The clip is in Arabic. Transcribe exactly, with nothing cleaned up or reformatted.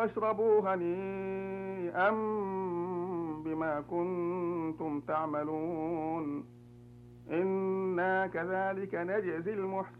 واشربوا هنيئا بما كنتم تعملون إنا كذلك نجزي المحسنين